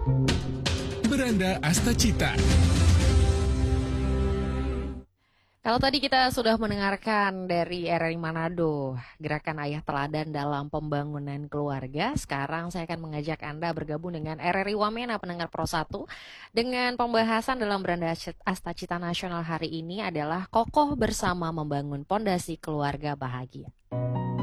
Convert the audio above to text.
Beranda Astacita. Kalau tadi kita sudah mendengarkan dari RRI Manado, gerakan ayah teladan dalam pembangunan keluarga, sekarang saya akan mengajak Anda bergabung dengan RRI Wamena pendengar Pro 1 dengan pembahasan dalam Beranda Astacita Nasional hari ini adalah kokoh bersama membangun pondasi keluarga bahagia.